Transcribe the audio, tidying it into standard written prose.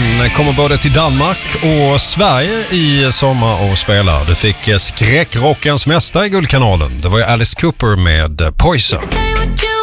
Han kommer både till Danmark och Sverige i sommar och spelar. Du fick skräckrockens mästare i Guldkanalen. Det var ju Alice Cooper med Poison.